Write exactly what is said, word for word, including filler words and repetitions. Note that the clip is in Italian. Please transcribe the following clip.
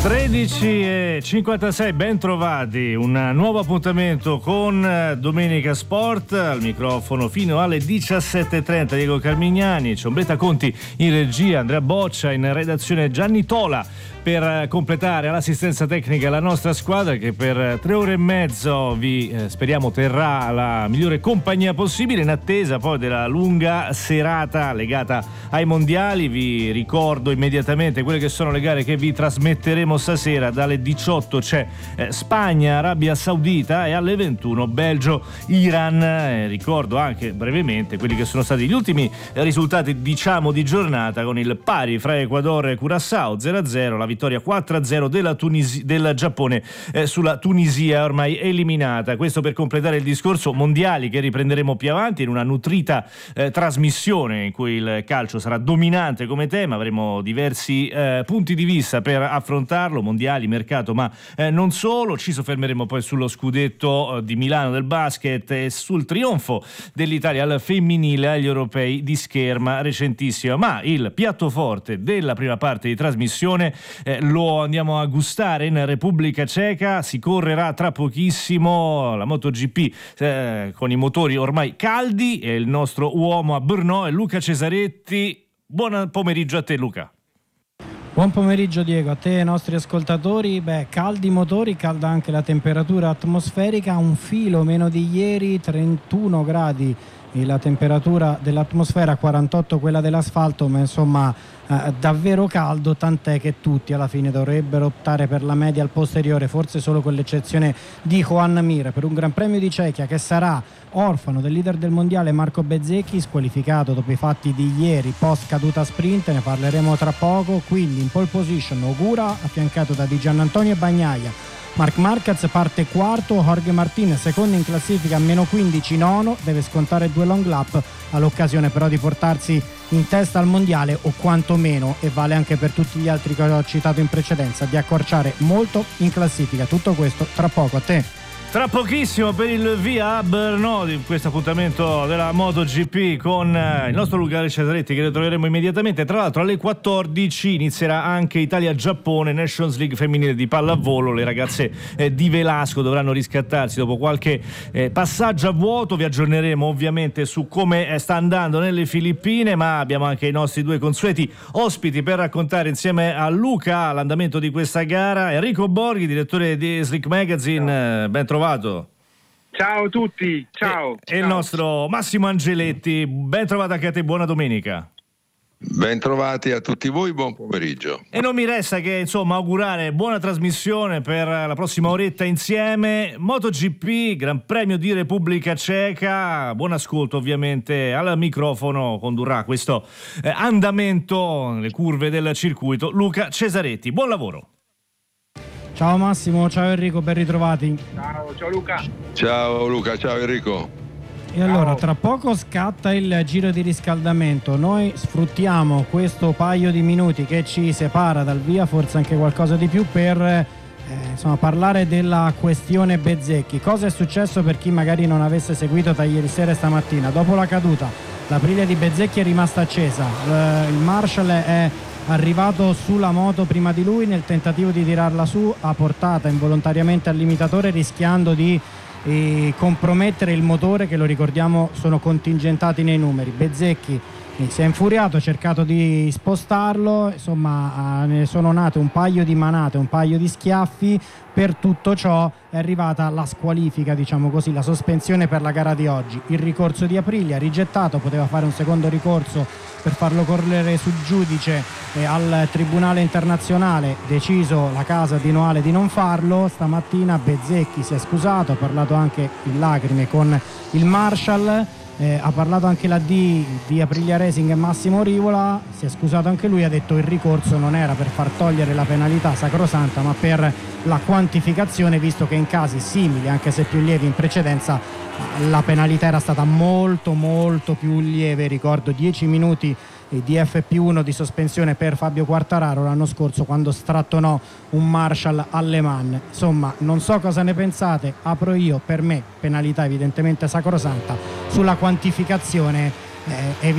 tredici e cinquantasei, ben trovati, un nuovo appuntamento con Domenica Sport, al microfono fino alle diciassette e trenta Diego Carmignani, Ciombetta Conti in regia, Andrea Boccia in redazione, Gianni Tola per completare all'assistenza tecnica la nostra squadra che per tre ore e mezzo vi eh, speriamo terrà la migliore compagnia possibile in attesa poi della lunga serata legata ai mondiali. Vi ricordo immediatamente quelle che sono le gare che vi trasmetteremo stasera. Dalle diciotto c'è eh, Spagna, Arabia Saudita e alle ventuno Belgio, Iran. Eh, ricordo anche brevemente quelli che sono stati gli ultimi risultati diciamo di giornata, con il pari fra Ecuador e Curaçao zero a zero, la vittoria quattro a zero della Tunisi- del Giappone eh, sulla Tunisia ormai eliminata. Questo per completare il discorso mondiali che riprenderemo più avanti in una nutrita eh, trasmissione in cui il calcio sarà dominante come tema. Avremo diversi eh, punti di vista per affrontarlo, mondiali, mercato, ma eh, non solo. Ci soffermeremo poi sullo scudetto eh, di Milano del basket e sul trionfo dell'Italia al femminile agli europei di scherma recentissima. Ma il piatto forte della prima parte di trasmissione Eh, lo andiamo a gustare in Repubblica Ceca. Si correrà tra pochissimo la MotoGP eh, con i motori ormai caldi e il nostro uomo a Brno è Luca Cesaretti. Buon pomeriggio a te, Luca. Buon pomeriggio Diego, a te e ai nostri ascoltatori. Beh, caldi i motori, calda anche la temperatura atmosferica, un filo meno di ieri, trentuno gradi e la temperatura dell'atmosfera, quarantotto quella dell'asfalto, ma insomma eh, davvero caldo, tant'è che tutti alla fine dovrebbero optare per la media al posteriore, forse solo con l'eccezione di Juan Mir, per un Gran Premio di Cechia che sarà orfano del leader del mondiale Marco Bezzecchi, squalificato dopo i fatti di ieri post caduta sprint. Ne parleremo tra poco. Quindi in pole position Ogura affiancato da Di Giannantonio e Bagnaia. Marc Marquez parte quarto, Jorge Martin secondo in classifica, meno quindici, nono, deve scontare due long lap, all'occasione però di portarsi in testa al mondiale, o quantomeno, e vale anche per tutti gli altri che ho citato in precedenza, di accorciare molto in classifica. Tutto questo tra poco, a te. Tra pochissimo per il via a Brno di questo appuntamento della MotoGP con il nostro Luca Cesaretti, che lo troveremo immediatamente. Tra l'altro alle quattordici inizierà anche Italia-Giappone, Nations League femminile di pallavolo. Le ragazze eh, di Velasco dovranno riscattarsi dopo qualche eh, passaggio a vuoto. Vi aggiorneremo ovviamente su come eh, sta andando nelle Filippine, ma abbiamo anche i nostri due consueti ospiti per raccontare insieme a Luca l'andamento di questa gara. Enrico Borghi, direttore di Slick Magazine, eh, ben trovato. Ciao a tutti, ciao. E, e il nostro Massimo Angeletti, ben trovato anche a te, buona domenica. Ben trovati a tutti voi, buon pomeriggio. E non mi resta che insomma augurare buona trasmissione per la prossima oretta insieme. MotoGP, Gran Premio di Repubblica Ceca, buon ascolto ovviamente. Al microfono condurrà questo eh, andamento nelle curve del circuito Luca Cesaretti, buon lavoro. Ciao Massimo, ciao Enrico, ben ritrovati. Ciao, ciao Luca. Ciao Luca, ciao Enrico. E allora, tra poco scatta il giro di riscaldamento. Noi sfruttiamo questo paio di minuti che ci separa dal via, forse anche qualcosa di più, per eh, insomma, parlare della questione Bezzecchi. Cosa è successo per chi magari non avesse seguito da ieri sera e stamattina? Dopo la caduta, l'aprile di Bezzecchi è rimasta accesa. Il Marshall è arrivato sulla moto prima di lui, nel tentativo di tirarla su ha portata involontariamente al limitatore, rischiando di eh, compromettere il motore, che lo ricordiamo sono contingentati nei numeri. Bezzecchi eh, si è infuriato, ha cercato di spostarlo, insomma eh, ne sono nate un paio di manate, un paio di schiaffi. Per tutto ciò è arrivata la squalifica, diciamo così, la sospensione per la gara di oggi. Il ricorso di Aprilia rigettato, poteva fare un secondo ricorso per farlo correre sul giudice eh, al Tribunale Internazionale, deciso la casa di Noale di non farlo. Stamattina Bezzecchi si è scusato, ha parlato anche in lacrime con il Marshall. Eh, ha parlato anche la D di Aprilia Racing e Massimo Rivola, si è scusato anche lui, ha detto il ricorso non era per far togliere la penalità sacrosanta ma per la quantificazione, visto che in casi simili, anche se più lievi in precedenza, la penalità era stata molto molto più lieve. Ricordo dieci minuti di F P uno di sospensione per Fabio Quartararo l'anno scorso, quando strattonò un Marshall a Le Mans. Insomma, non so cosa ne pensate, apro io, per me penalità evidentemente sacrosanta. Sulla quantificazione eh,